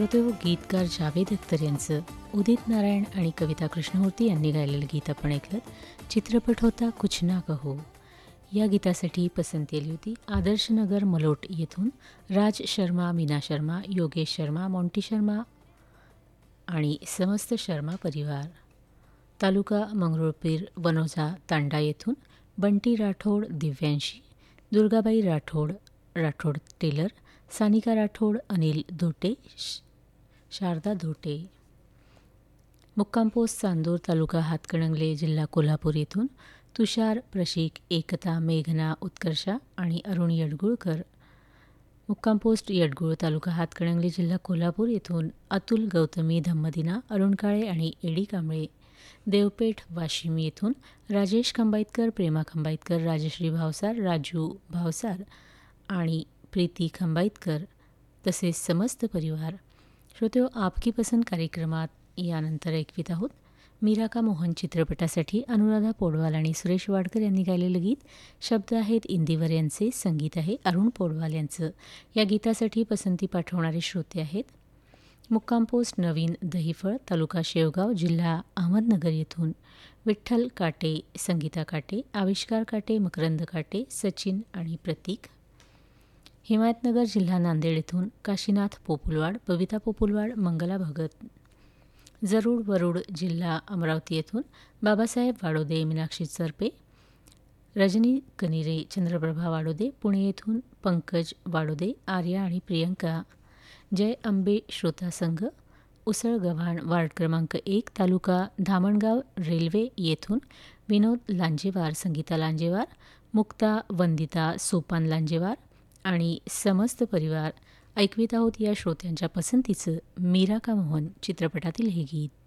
श्रोते व गीतकार जावेद अख्तर यांचं उदित नारायण आणि कविता कृष्णमूर्ती यांनी गायलेलं गीत आपण ऐकलं. चित्रपट होता कुछ ना कहो. या गीतासाठी पसंती आली होती आदर्शनगर मलोट येथून राज शर्मा, मीना शर्मा, योगेश शर्मा, मोंटी शर्मा आणि समस्त शर्मा परिवार. तालुका मंगरुळपीर, वनोजा तांडा येथून बंटी राठोड, दिव्यांशी, दुर्गाबाई राठोड, राठोड टेलर, सानिका राठोड, अनिल धोटे, शारदा धोटे. मुक्काम पोस्ट चांदूर, तालुका हातकणंगले, जिल्हा कोल्हापूर येथून तुषार, प्रशिक, एकता, मेघना, उत्कर्षा आणि अरुण यडगुळकर. मुक्काम पोस्ट यडगुळ, तालुका हातकणंगले, जिल्हा कोल्हापूर येथून अतुल, गौतमी, धम्मदिना, अरुण काळे आणि एडी कांबळे. देवपेठ, वाशिम येथून राजेश खंबाईतकर, प्रेमा खंबाईतकर, राजश्री भावसार, राजू भावसार आणि प्रीती खंबाईतकर तसेच समस्त परिवार. श्रोतेहो, आपकी पसंत कार्यक्रमात यानंतर ऐकवीत आहोत मीरा का मोहन चित्रपटासाठी अनुराधा पौडवाल आणि सुरेश वाडकर यांनी गायलेलं गीत. शब्द आहेत इंदिवर यांचे, संगीत आहे अरुण पौडवाल यांचं. या गीतासाठी पसंती पाठवणारे श्रोते आहेत मुक्काम पोस्ट नवीन दहिफळ, तालुका शेवगाव, जिल्हा अहमदनगर येथून विठ्ठल काटे, संगीता काटे, आविष्कार काटे, मकरंद काटे, सचिन आणि प्रतीक. हिमायतनगर, जिल्हा नांदेड येथून काशीनाथ पोपुलवाड, बबिता पोपुलवाड, मंगला भगत. जरूड वरूड, जिल्हा अमरावती येथून बाबासाहेब वाडोदे, मीनाक्षी चरपे, रजनी कनिरे, चंद्रप्रभा वाडोदे. पुणे येथून पंकज वाडोदे, आर्या आणि प्रियंका. जय अंबे श्रोता संघ, उसळगव्हाण, वार्ड क्रमांक 1, तालुका धामणगाव, रेल्वे येथून विनोद लांजेवार, संगीता लांजेवार, मुक्ता, वंदिता, सोपान लांजेवार आणि समस्त परिवार. ऐकवीत आहोत या श्रोत्यांच्या पसंतीचं मीरा का मोहन चित्रपटातील हे गीत.